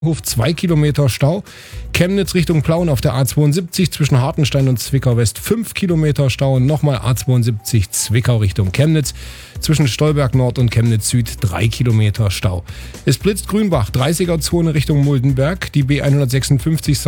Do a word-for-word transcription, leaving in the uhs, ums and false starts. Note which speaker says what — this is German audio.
Speaker 1: Hof zwei Kilometer Stau. Chemnitz Richtung Plauen auf der A zweiundsiebzig zwischen Hartenstein und Zwickau West fünf Kilometer Stau. Und nochmal A zweiundsiebzig Zwickau Richtung Chemnitz zwischen Stolberg Nord und Chemnitz Süd drei Kilometer Stau. Es blitzt Grünbach, dreißiger Zone Richtung Muldenberg. Die B hundertsechsundfünfzig